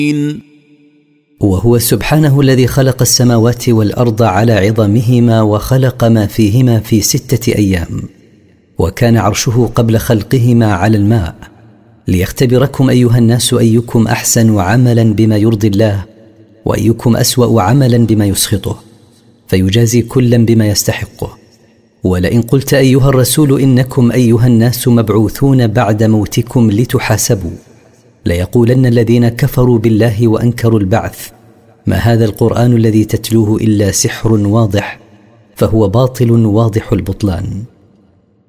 وهو سبحانه الذي خلق السماوات والأرض على عظمهما وخلق ما فيهما في 6 أيام، وكان عرشه قبل خلقهما على الماء، ليختبركم أيها الناس أيكم أحسن عملا بما يرضي الله، وأيكم أسوأ عملا بما يسخطه، فيجازي كلا بما يستحقه. ولئن قلت أيها الرسول إنكم أيها الناس مبعوثون بعد موتكم لتحاسبوا، ليقولن الذين كفروا بالله وأنكروا البعث: ما هذا القرآن الذي تتلوه إلا سحر واضح، فهو باطل واضح البطلان.